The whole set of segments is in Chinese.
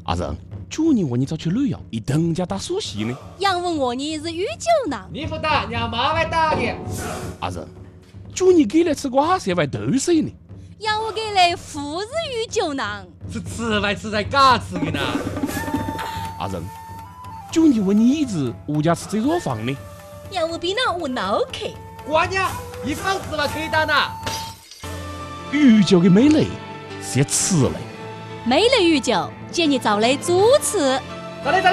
阿仁，去年我你找去旅游，一等家打苏西呢。 杨问我你是鱼酒囊， 你不打，让妈来打你。 阿仁，去年给来吃瓜色外豆水呢。 杨我给来富是鱼酒囊， 是吃外吃在嘎吃的呢。 阿仁，去年我你一直物价吃这座房呢。 杨我比那我脑壳。 瓜娘，一房子嘛可以打呢。 鱼酒的美丽是吃嘞。 美丽鱼酒，建议找来主持。 咋嘞？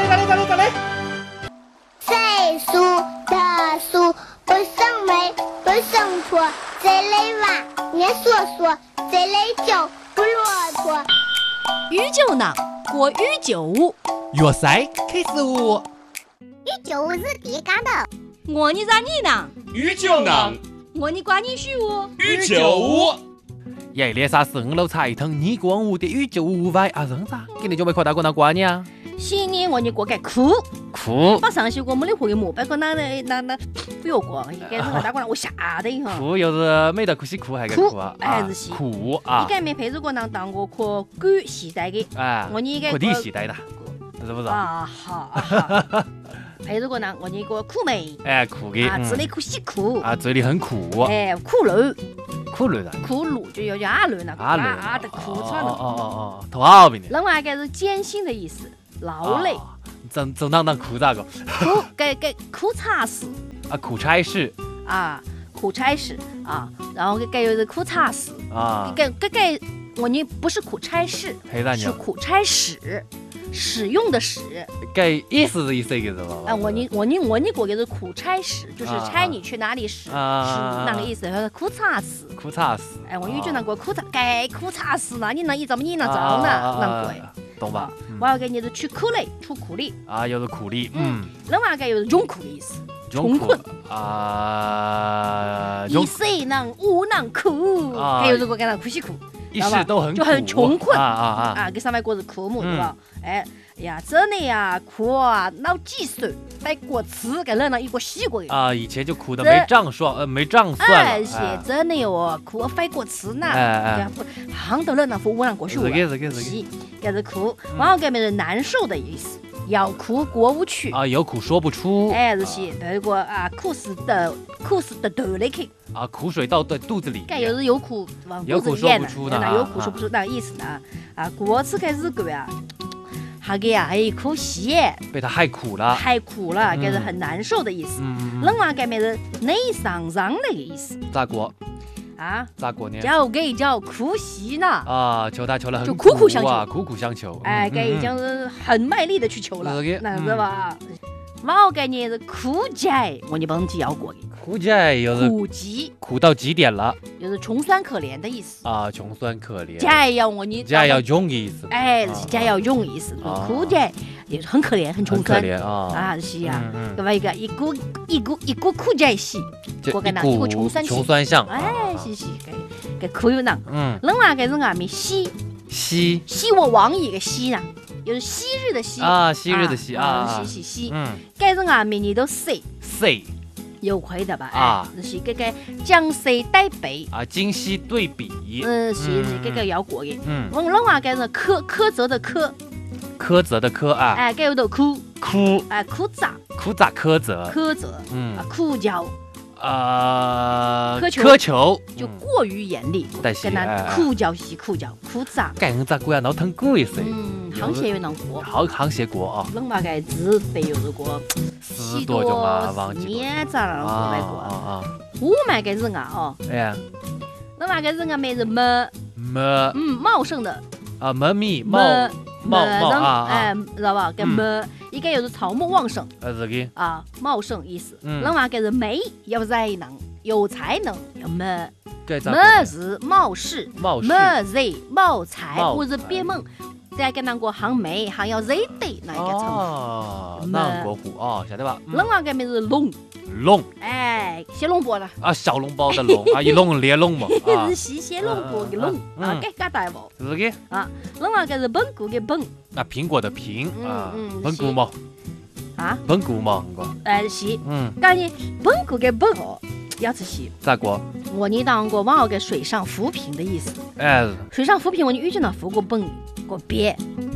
谁说的书不生美不生错？这类娃念说说，这类酒不骆驼。 鱼酒囊，过鱼酒屋。 粤菜开始舞。 鱼酒是地干的。 我你让你囊， 鱼酒囊， 我你管你许我。 鱼酒屋。 耶，那啥是5楼茶一桶，你光屋的鱼酒屋外啊人啥？给你就没看到过那瓜娘。 新年我你过个哭，把上些我没得回莫白个那不要过，应该是我打过来我吓得一下。 哭又是没得哭西哭还个哭啊？ 还是西哭啊！ 应该没配着过那当过可管系带的。 哎， 我你应该可地系带的，是不是？ 啊好。配着过那我你个苦梅。 哎，苦的啊，嘴里苦西苦啊，嘴里很苦。 哎，苦路。 苦路的。 苦路就要阿路那个啊的苦出来了。 哦，头好病的。 另外一个是艰辛的意思，劳累。 正当苦咋个？ 苦给苦差事。 啊，苦差事。 啊，苦差事啊，然后给又是苦差事啊。 给我你不是苦差事，是苦差使，使用的使。 给意思是意思个是吧？ 啊，我你过个是苦差使，就是差你去哪里使，是那个意思，是苦差事。 苦差事。 哎，我语就那个苦差，该苦差事呢，你那一怎么你那招呢？那贵， 懂吧？ 我要给你是出苦力，出苦力。 啊，又是苦力。 另外一个又是穷苦的意思。穷困啊， 一世能无能苦，还有如果给他苦西苦， 一世都很苦， 就很穷困啊！ 给上面过是苦木对吧？哎呀，真的呀，苦啊，老几岁带过吃，给人了一个西瓜啊！以前就苦的没账算，没账算了。 哎，是真的哟，苦翻过吃呢，行到人那副我让过去玩，是，给是苦，然后给别人难受的意思。要哭过不去啊，有苦说不出。 哎，这些那个啊，苦死的肚里去啊，苦水到肚子里。 该又是有苦往肚子里咽的，那有苦说不出那个意思呢。啊，过次开始过啊，他给啊一口气被他害苦了， 该是很难受的意思。另外该面是内伤伤那个意思。 咋过？ 啊， 咋过呢？ 叫哭戏呢啊，求他求了很就苦苦相求， 苦苦相求。 哎，该已经是很卖力的去求了，那是吧？毛概念是苦极，我你不能要过的。 苦极又是苦到极点了， 又是穷酸可怜的意思啊，穷酸可怜。 极要我你极要用的意思， 哎，是极要用意思。苦极也是很可怜，很穷酸啊， 是呀。那么一股苦极系，我跟那一股穷酸相， 哎，是给苦有那。另外一个是俺们西我王一个西呢。就是昔日的昔啊，昔日的昔啊，西，该是俺们你都 say 有亏的吧？啊，是这个江西对比啊，今昔对比， 是这个要过的。另外该是苛责的苛责的苛啊， 哎，该有的苦，哎， 苛责， 苦教。 苛求就过于严厉，跟那苦教苦杂， 该人咋过呀？闹腾过一些， 行协有能过， 行协过啊。 另外个字得有这个 10多种啊，忘记年咋了过来过啊？我买个人啊哦， 哎呀， 另外个人啊没人茂盛的啊，茂啊，哎，知道吧？跟应该又是草木旺盛， 是的啊，茂盛意思。另外个是美，有才能，有美是冒失，是冒才，或者别梦。再跟那个行美，还要热的那一个称呼。 那个虎啊，晓得吧？ 另外个名是龙，哎，小笼包了啊，小笼包的笼啊，一笼连笼嘛， 是西小笼包的笼啊，该大不？ 是的啊，另外个是本谷的本， 啊，苹果的苹啊，本谷嘛， 啊， 本谷嘛， 哎是，感觉本谷的本哦，要吃西咋过？ 我你当过往个水上浮萍的意思， 哎， 水上浮萍我你遇见了浮过本过别，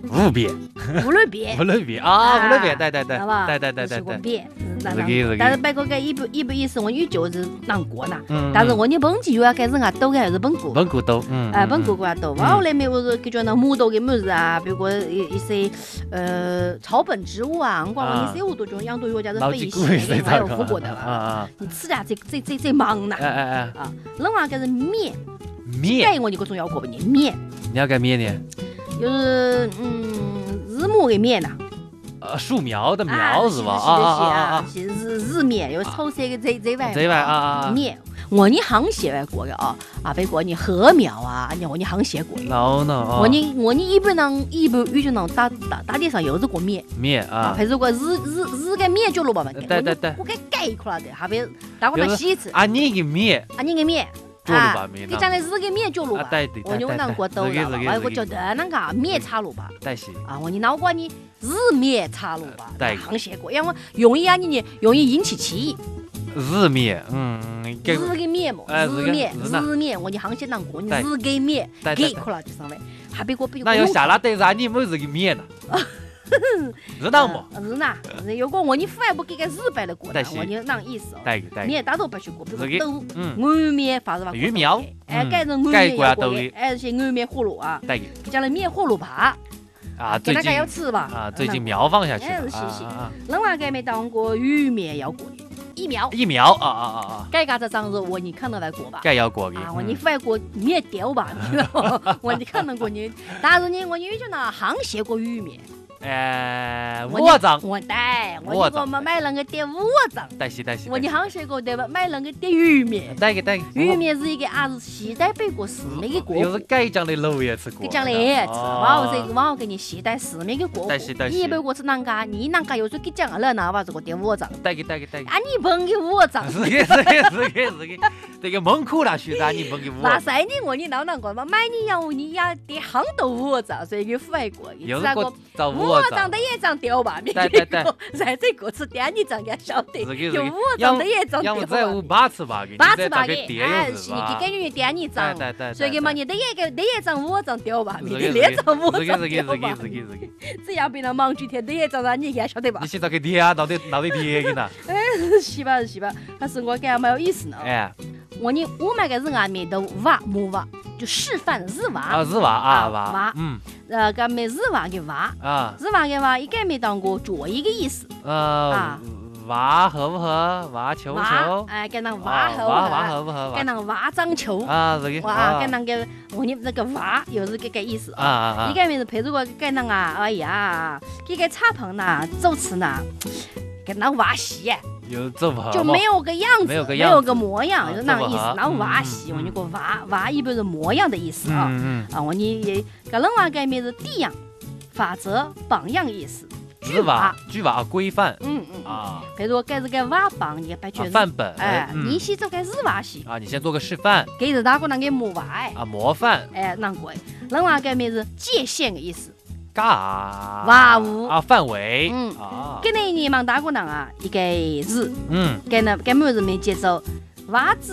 无边， 无论边， 无论边啊，无论边，对， 好吧？ 对， 是个边， 是但是别个个一不意思，我女就是难过呐。但是我你本地有要开始啊，都还是本国， 本国都， 本国啊都。后来没我是感觉那木头的么子啊，比如说一些草本植物啊，我讲你生活当中养多药家是飞行，还有复活的啊。你吃点最忙呐。啊，另外个是面，面我你各种要过不呢？面， 你要干面呢？ 就是日木的面呐。 树苗的苗是吧？ 是日面，有臭色的这外啊面。我你行写外国的别过你禾苗啊，我你行写过。我你一般遇就能大地上有这个面啊， 还是个日个面就落吧嘛。 对， 我给盖一块的，还别打过那西子。 你个面。 你将来日个面就落吧。我你那国都了，我个叫的那个面插落吧。我你那过你日面插落吧，行写过，因为容易引起歧义。 日面， 日个面嘛，日面，我你行写难过，你日个面，给可了就上来，还别个那要下拉对啥？你没日个面呢？日当么？ 日呐，如果我你父爱不给个日白的过，我你那意思哦。面大都不去过，比如豆安面发是吧？ 鱼苗， 改成安面要过的，还是些安面葫芦啊？将来面葫芦扒。给大家要吃吧？ 最近苗放下去了。 是。另外个没当过鱼面要过的，疫苗啊！ 该嘎子长日我你看到来过吧？ 该要过的。 我你外国面掉吧？你知道我你看到过你，但是呢，我有就那行写过鱼面。 窝藏， 我们买了个点窝藏，我你行学过对吧？买了个点鱼面，鱼面是一个还是现代北国市面的锅， 又是盖酱的肉也吃过， 盖酱的也吃，往后给你现代市面的锅，你北国是哪家？你哪家又是盖酱了？那把这个点窝藏， 带， 你碰个窝藏， 是个，这个门口那学啥？你碰个窝， 那谁呢？我你闹难过嘛？买你要点行的窝藏，所以给外国， 有那个窝藏的也长掉吧？ 对， 在这个吃点你长个晓得，有窝藏的也长掉吧？ 在屋八次吧， 是你给你点你长，所以嘛你的也长窝藏掉吧？你的也长窝藏掉吧？只要别人忙几天的也长你也晓得吧？ 你现在给点闹得点给呢？ 是吧？但是我感觉蛮有意思呢。我买个日外面的木娃，就示范日娃。 日娃。 个没日娃的娃日娃的娃一概没当过左一个意思。 娃合不合？娃球。 跟那娃合不合？跟那娃长球。 这个。 跟那个我你那个娃又是这个意思一概没是陪着我跟那哎呀，这个插棚呢，走词呢，跟那娃戏。就没有个样子，没有个模样，就那个意思。然后娃戏，我你个娃一般是模样的意思我你也个另外个面是地样、法则、榜样意思。 句娃规范。 比如该是个娃榜，你把范本。 你先做个日娃戏你先做个示范。 给是大个那个模娃模范。 那个另外个面是界限的意思。 娃物范围。 跟那你忙大个人一个日。跟那跟么子没接受娃子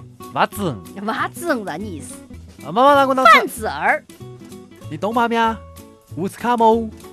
的意思。 妈妈大个人。 贩子儿。 你懂吗？乌斯卡莫。